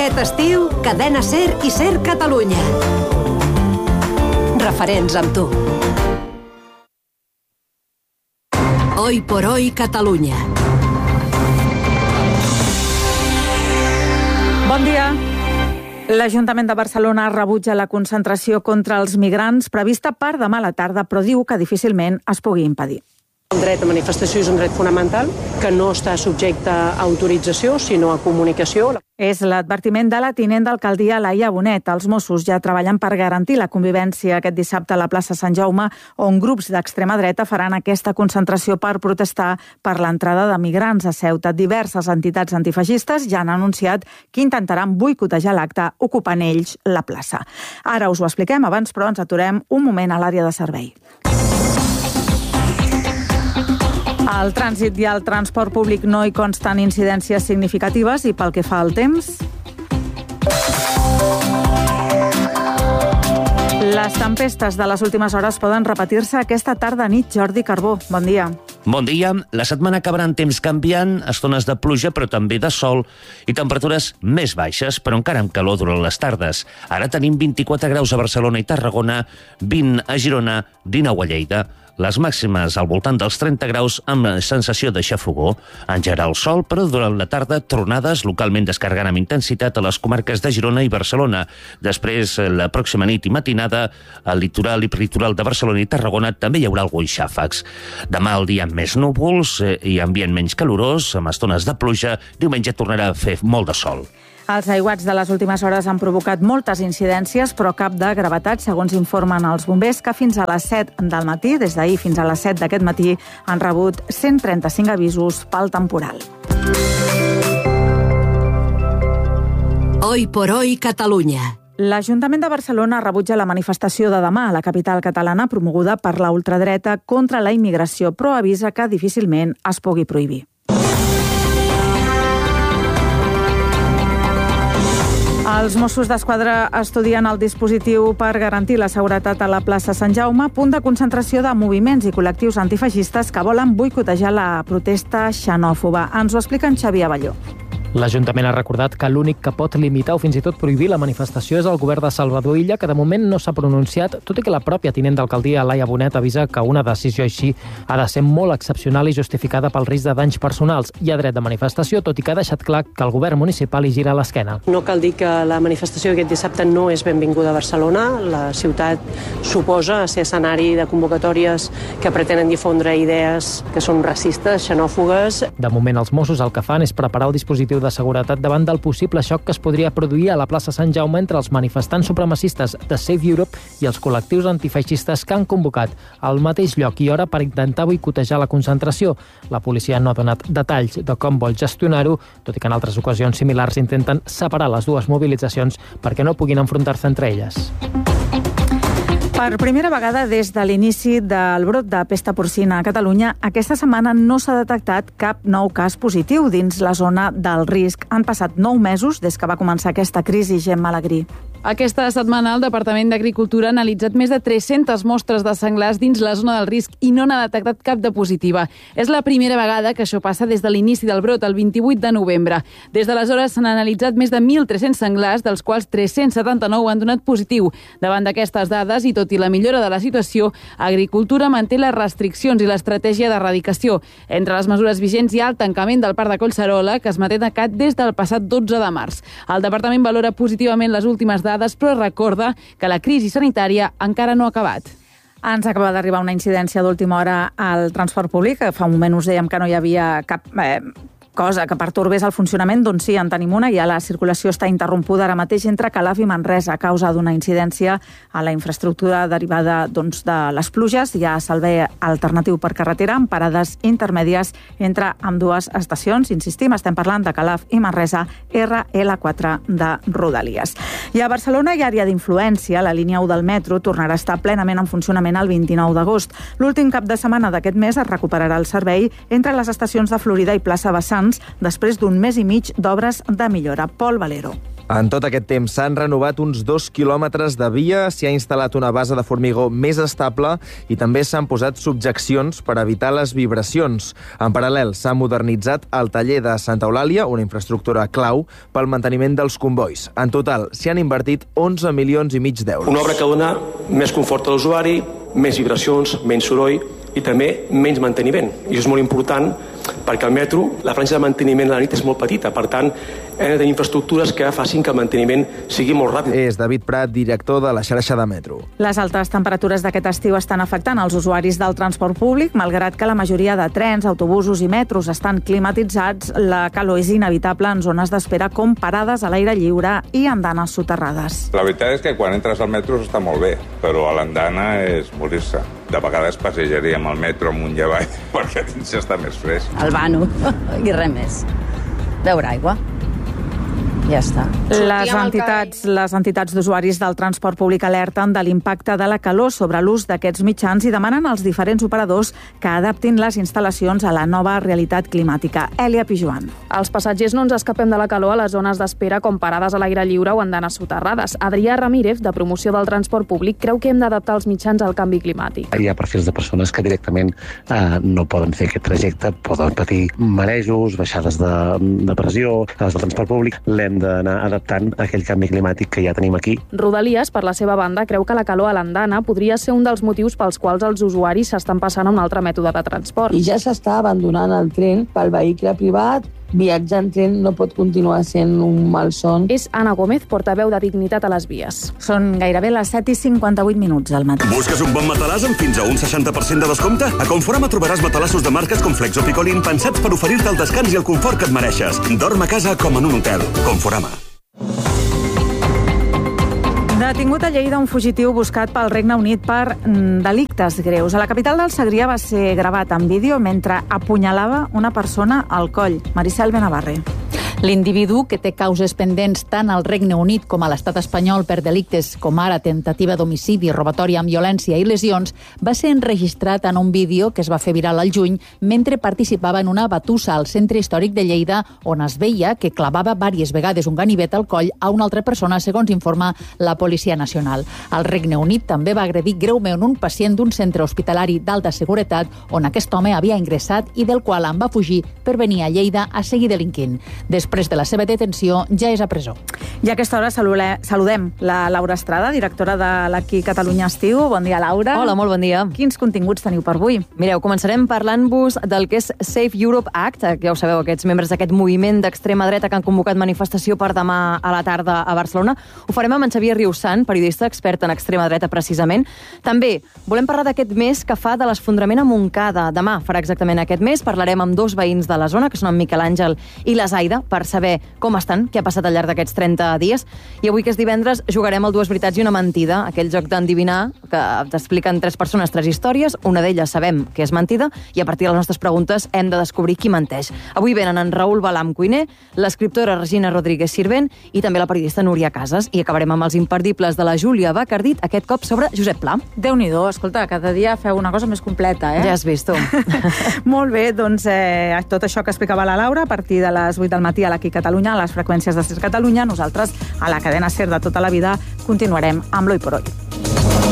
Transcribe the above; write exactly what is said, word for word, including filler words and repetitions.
Aquest estiu, Cadena SER i SER Catalunya. Referents amb tu. Hoy por hoy, Catalunya. Bon dia. L'Ajuntament de Barcelona rebutja la concentració contra els migrants prevista per demà a la tarda, però diu que difícilment es pugui impedir. El dret a manifestació és un dret fonamental que no està subjecte a autorització, sinó a comunicació. És l'advertiment de la tinent d'alcaldia Laia Bonet. Els Mossos ja treballen per garantir la convivència aquest dissabte a la plaça Sant Jaume, on grups d'extrema dreta faran aquesta concentració per protestar per l'entrada de migrants a Ceuta. Diverses entitats antifeixistes ja han anunciat que intentaran boicotejar l'acte ocupant ells la plaça. Ara us ho expliquem, abans però ens aturem un moment a l'àrea de servei. Al trànsit i al transport públic no hi consten incidències significatives i pel que fa al temps... Les tempestes de les últimes hores poden repetir-se aquesta tarda-nit. Jordi Carbó, bon dia. Bon dia. La setmana acabarà en temps canviant, estones de pluja però també de sol i temperatures més baixes, però encara amb calor durant les tardes. Ara tenim vint-i-quatre graus a Barcelona i Tarragona, vint a Girona, dinou a Lleida. Les màximes al voltant dels trenta graus amb sensació de xafogó. Engegarà el sol, però durant la tarda tronades localment descarregant amb intensitat a les comarques de Girona i Barcelona. Després, la pròxima nit i matinada, al litoral i peritoral de Barcelona i Tarragona també hi haurà alguns xàfecs. Demà el dia amb més núvols i ambient menys calorós, amb estones de pluja. Diumenge tornarà a fer molt de sol. Els aiguats de les últimes hores han provocat moltes incidències, però cap de gravetat, segons informen els bombers, que fins a les set del matí, des d'ahir fins a les set d'aquest matí, han rebut cent trenta-cinc avisos pel temporal. Hoy por hoy, Catalunya. L'Ajuntament de Barcelona rebutja la manifestació de demà a la capital catalana promoguda per la ultradreta contra la immigració, però avisa que difícilment es pugui prohibir. Els Mossos d'Esquadra estudien el dispositiu per garantir la seguretat a la plaça Sant Jaume, punt de concentració de moviments i col·lectius antifeixistes que volen boicotejar la protesta xenòfoba. Ens ho explica en Xavier Abelló. L'Ajuntament ha recordat que l'únic que pot limitar o fins i tot prohibir la manifestació és el govern de Salvador Illa, que de moment no s'ha pronunciat, tot i que la pròpia tinent d'alcaldia Laia Bonet avisa que una decisió així ha de ser molt excepcional i justificada pel risc de danys personals. Hi ha dret de manifestació, tot i que ha deixat clar que el govern municipal hi gira l'esquena. No cal dir que la manifestació aquest dissabte no és benvinguda a Barcelona. La ciutat suposa ser escenari de convocatòries que pretenen difondre idees que són racistes, xenòfogues. De moment, els Mossos el que fan és preparar el dispositiu de seguretat davant del possible xoc que es podria produir a la plaça Sant Jaume entre els manifestants supremacistes de Save Europe i els col·lectius antifeixistes que han convocat al mateix lloc i hora per intentar boicotejar la concentració. La policia no ha donat detalls de com vol gestionar-ho, tot i que en altres ocasions similars intenten separar les dues mobilitzacions perquè no puguin enfrontar-se entre elles. Per primera vegada des de l'inici del brot de pesta porcina a Catalunya, aquesta setmana no s'ha detectat cap nou cas positiu dins la zona del risc. Han passat nou mesos des que va començar aquesta crisi, Gemma Alegrí. Aquesta setmana el Departament d'Agricultura ha analitzat més de tres-centes mostres de senglars dins la zona del risc i no n'ha detectat cap de positiva. És la primera vegada que això passa des de l'inici del brot, el vint-i-vuit de novembre. Des d'aleshores s'han analitzat més de mil tres-cents senglars, dels quals tres-cents setanta-nou han donat positiu. Davant d'aquestes dades, i tot i la millora de la situació, Agricultura manté les restriccions i l'estratègia d'erradicació. Entre les mesures vigents hi ha el tancament del parc de Collserola, que es manté tancat des del passat dotze de març. El Departament valora positivament les últimes dades, però recorda que la crisi sanitària encara no ha acabat. Ens acaba d'arribar una incidència d'última hora al transport públic. Fa un moment us dèiem que no hi havia cap eh, cosa que pertorbés el funcionament, doncs sí, en tenim una. Ja la circulació està interrompuda ara mateix entre Calaf i Manresa a causa d'una incidència a la infraestructura derivada doncs, de les pluges. Hi ha servei alternatiu per carretera amb parades intermèdies entre ambdues estacions. Insistim, estem parlant de Calaf i Manresa, R L quatre de Rodalies. I a Barcelona hi ha àrea d'influència. La línia u del metro tornarà a estar plenament en funcionament el vint-i-nou d'agost. L'últim cap de setmana d'aquest mes es recuperarà el servei entre les estacions de Florida i plaça Bassans després d'un mes i mig d'obres de millora. Pol Valero. En tot aquest temps s'han renovat uns dos quilòmetres de via, s'hi ha instal·lat una base de formigó més estable i també s'han posat subjeccions per evitar les vibracions. En paral·lel, s'ha modernitzat el taller de Santa Eulàlia, una infraestructura clau pel manteniment dels convois. En total, s'hi han invertit onze milions i mig d'euros. Una obra que dona més confort a l'usuari, més vibracions, menys soroll i també menys manteniment. I això és molt important perquè al metro la franja de manteniment a la nit és molt petita. Per tant, hem de tenir infraestructures que facin que el manteniment sigui molt ràpid. És David Prat, director de la xarxa de metro. Les altes temperatures d'aquest estiu estan afectant els usuaris del transport públic. Malgrat que la majoria de trens, autobusos i metros estan climatitzats, la calor és inevitable en zones d'espera com parades a l'aire lliure i andanes soterrades. La veritat és que quan entres al metro està molt bé, però a l'andana és morir-se. De vegades passejaríem al metro amunt i avall perquè dins està més fresc. El vano i res més. Beure aigua. Ja està. Les entitats, les entitats d'usuaris del transport públic alerten de l'impacte de la calor sobre l'ús d'aquests mitjans i demanen als diferents operadors que adaptin les instal·lacions a la nova realitat climàtica. Èlia Pijuan. Els passatgers no ens escapem de la calor a les zones d'espera com parades a l'aire lliure o andanes soterrades. Adrià Ramírez, de promoció del transport públic, creu que hem d'adaptar els mitjans al canvi climàtic. Hi ha perfils de persones que directament eh, no poden fer aquest trajecte, poden patir marejos, baixades de, de pressió. Els del transport públic l'hem d'anar adaptant a aquell canvi climàtic que ja tenim aquí. Rodalies, per la seva banda, creu que la calor a l'andana podria ser un dels motius pels quals els usuaris s'estan passant a un altre mètode de transport. I ja s'està abandonant el tren pel vehicle privat. Viatjar en tren no pot continuar sent un malson. És Anna Gómez, portaveu de Dignitat a les Vies. Són gairebé les set i cinquanta-vuit minuts del matí. Busques un bon matalàs amb fins a un seixanta per cent de descompte? A Conforama trobaràs matalassos de marques com Flex o Picolín pensats per oferir-te el descans i el confort que et mereixes. Dorm a casa com en un hotel. Conforama. Detingut a Lleida un fugitiu buscat pel Regne Unit per mm, delictes greus. A la capital del Segrià va ser gravat en vídeo mentre apunyalava una persona al coll. Maricel Benavarre. L'individu, que té causes pendents tant al Regne Unit com a l'estat espanyol per delictes com ara tentativa d'homicidi, robatori amb violència i lesions, va ser enregistrat en un vídeo que es va fer viral al juny mentre participava en una batussa al centre històric de Lleida on es veia que clavava diverses vegades un ganivet al coll a una altra persona, segons informa la Policia Nacional. El Regne Unit també va agredir greument un pacient d'un centre hospitalari d'alta seguretat on aquest home havia ingressat i del qual en va fugir per venir a Lleida a seguir delinquint. Després de la seva detenció, ja és a presó. I a aquesta hora saludem la Laura Estrada, directora de l'Aquí Catalunya Estiu. Bon dia, Laura. Hola, molt bon dia. Quins continguts teniu per avui? Mireu, començarem parlant-vos del que és Save Europe Act, que ja ho sabeu, aquests membres d'aquest moviment d'extrema dreta que han convocat manifestació per demà a la tarda a Barcelona. Ho farem amb en Xavier Riusan, periodista expert en extrema dreta precisament. També volem parlar d'aquest mes que fa de l'esfondrament a Montcada. Demà farà exactament aquest mes. Parlarem amb dos veïns de la zona, que són en Miquel Àngel i la Zaida, per saber com estan, què ha passat al llarg d'aquests trenta dies. I avui, que és divendres, jugarem al Dues veritats i una mentida, aquell joc d'endevinar que t'expliquen tres persones, tres històries, una d'elles sabem que és mentida, i a partir de les nostres preguntes hem de descobrir qui menteix. Avui venen en Raül Balam Cuiner, l'escriptora Regina Rodríguez Sirvent i també la periodista Núria Casas. I acabarem amb els imperdibles de la Júlia Bacardit, aquest cop sobre Josep Pla. Déu-n'hi-do, escolta, cada dia feu una cosa més completa, eh? Ja has vist, tu. Molt bé, doncs eh, tot això que explicava la Laura a partir de les vuit del matí a l'Aquí Catalunya, a les freqüències de Ser Catalunya. Nosaltres, a la cadena Ser de tota la vida, continuarem amb l'Hoy por Hoy.